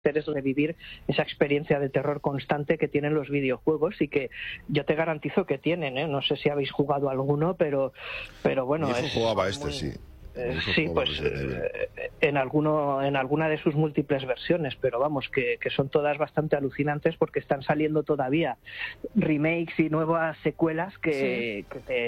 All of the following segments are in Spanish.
es revivir esa experiencia de terror constante que tienen los videojuegos y que yo te garantizo que tienen, ¿eh? No sé si habéis jugado alguno, pero bueno. Mi hijo jugaba sí. Sí, pues en alguna de sus múltiples versiones, pero vamos, que son todas bastante alucinantes porque están saliendo todavía remakes y nuevas secuelas que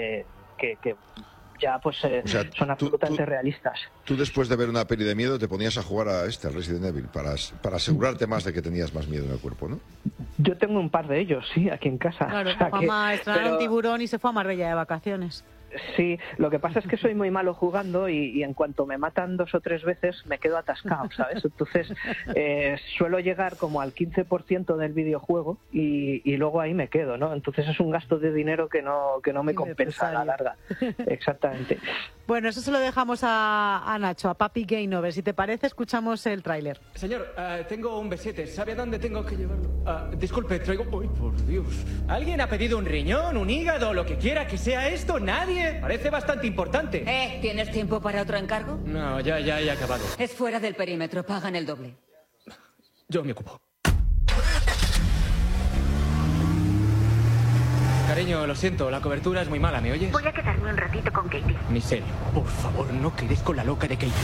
ya pues son absolutamente realistas. Tú después de ver una peli de miedo te ponías a jugar a Resident Evil para asegurarte más de que tenías más miedo en el cuerpo, ¿no? Yo tengo un par de ellos, sí, aquí en casa. Claro, Juanma estrenaron Tiburón y se fue a Marbella de vacaciones. Sí, lo que pasa es que soy muy malo jugando y en cuanto me matan 2 o 3 veces me quedo atascado, ¿sabes? Entonces suelo llegar como al 15% del videojuego y luego ahí me quedo, ¿no? Entonces es un gasto de dinero que no me compensa a la larga. Exactamente. Bueno, eso se lo dejamos a Nacho, a Papi Game Over. Si te parece, escuchamos el tráiler. Señor, tengo un B7. ¿Sabe a dónde tengo que llevarlo? Disculpe, traigo... ¡Ay, por Dios! ¿Alguien ha pedido un riñón, un hígado, lo que quiera que sea esto? ¿Nadie? Parece bastante importante. ¿Tienes tiempo para otro encargo? No, ya he acabado. Es fuera del perímetro, pagan el doble. Yo me ocupo. Cariño, lo siento, la cobertura es muy mala, ¿me oyes? Voy a quedarme un ratito con Katie. Miserio, por favor, no quedes con la loca de Katie.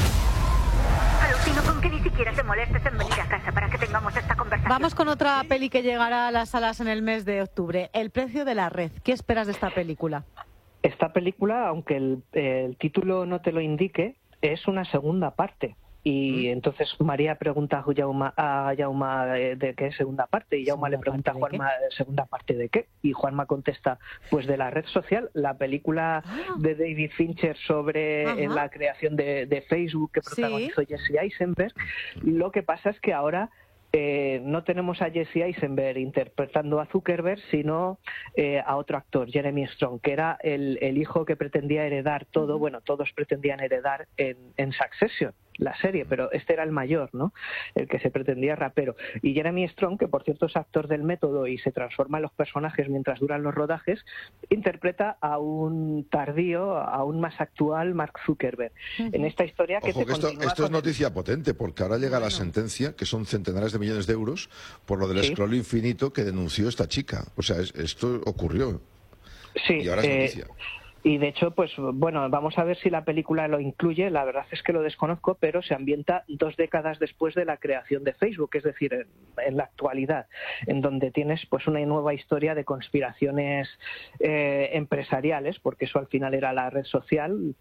Alucino con que ni siquiera te molestes en venir a casa para que tengamos esta conversación. Vamos con otra peli que llegará a las salas en el mes de octubre. El precio de la red. ¿Qué esperas de esta película? Esta película, aunque el título no te lo indique, es una segunda parte. Y entonces María pregunta a Jaume de qué es segunda parte, y Jaume le pregunta a Juanma segunda parte de qué, y Juanma contesta pues de la red social, la película de David Fincher sobre la creación de Facebook que protagonizó Jesse Eisenberg. Lo que pasa es que ahora no tenemos a Jesse Eisenberg interpretando a Zuckerberg, sino a otro actor, Jeremy Strong, que era el hijo que pretendía heredar todo. Bueno, todos pretendían heredar en Succession, la serie, pero este era el mayor, ¿no? El que se pretendía rapero. Y Jeremy Strong, que por cierto es actor del método y se transforma en los personajes mientras duran los rodajes, interpreta a un tardío, aún más actual Mark Zuckerberg. En esta historia que... Ojo, que esto es noticia potente, porque ahora llega la sentencia, que son centenares de millones de euros, por lo del scroll infinito que denunció esta chica. O sea, esto ocurrió. Sí, y ahora es noticia. Y de hecho, pues bueno, vamos a ver si la película lo incluye. La verdad es que lo desconozco, pero se ambienta 2 décadas después de la creación de Facebook, es decir, en la actualidad, en donde tienes pues una nueva historia de conspiraciones empresariales, porque eso al final era la red social,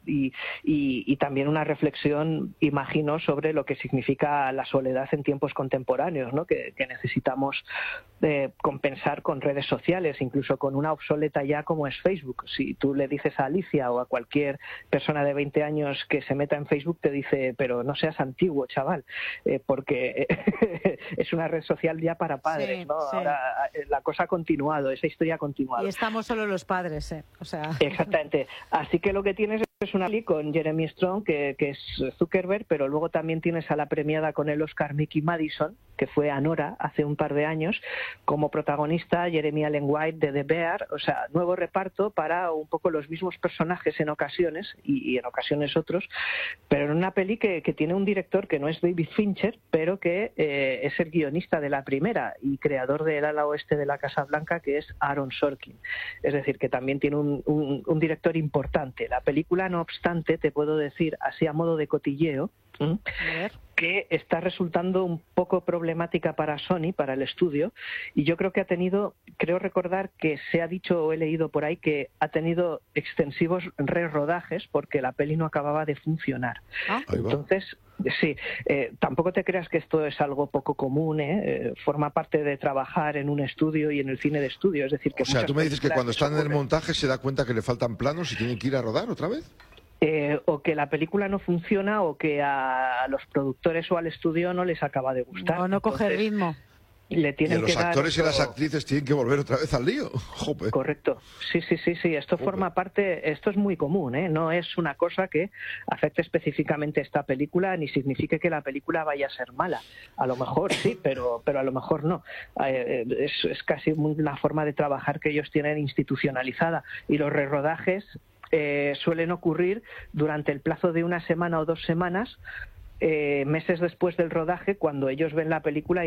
y también una reflexión, imagino, sobre lo que significa la soledad en tiempos contemporáneos, ¿no? Que necesitamos compensar con redes sociales, incluso con una obsoleta ya como es Facebook. Si tú le dices a Alicia o a cualquier persona de 20 años que se meta en Facebook, te dice, pero no seas antiguo, chaval, porque es una red social ya para padres, ¿no? Sí. Ahora la cosa ha continuado, esa historia ha continuado. Y estamos solo los padres, o sea... Exactamente. Así que lo que tienes es una peli con Jeremy Strong, que es Zuckerberg, pero luego también tienes a la premiada con el Oscar Mickey Madison, que fue Anora hace un par de años, como protagonista Jeremy Allen White de The Bear. O sea, nuevo reparto para un poco los mismos personajes en ocasiones y en ocasiones otros, pero en una peli que tiene un director que no es David Fincher, pero que es el guionista de la primera y creador del ala oeste de la Casa Blanca, que es Aaron Sorkin. Es decir, que también tiene un director importante. La película, no obstante, te puedo decir, así a modo de cotilleo, que está resultando un poco problemática para Sony, para el estudio, y yo creo que creo recordar que se ha dicho o he leído por ahí que ha tenido extensivos rerodajes porque la peli no acababa de funcionar. Entonces, sí, tampoco te creas que esto es algo poco común, forma parte de trabajar en un estudio y en el cine de estudio, es decir que... O sea, tú me dices que cuando están en el montaje se da cuenta que le faltan planos y tienen que ir a rodar otra vez. O que la película no funciona o que a los productores o al estudio no les acaba de gustar. O no coge ritmo. Le tienen y los actores y las actrices tienen que volver otra vez al lío. Jope. Correcto. Sí. Esto forma parte, esto es muy común, no es una cosa que afecte específicamente a esta película ni signifique que la película vaya a ser mala. A lo mejor sí, pero a lo mejor no. Es casi una forma de trabajar que ellos tienen institucionalizada, y los rerodajes suelen ocurrir durante el plazo de 1 semana o 2 semanas, meses después del rodaje, cuando ellos ven la película